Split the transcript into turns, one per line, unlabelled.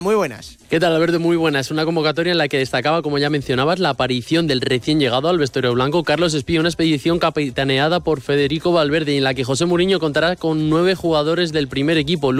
Muy buenas.
¿Qué tal, Alberto? Muy buenas. Una convocatoria en la que destacaba, como ya mencionabas, la aparición del recién llegado al vestuario blanco Carlos Espí, una expedición capitaneada por Federico Valverde y en la que José Mourinho contará con 9 jugadores del primer equipo.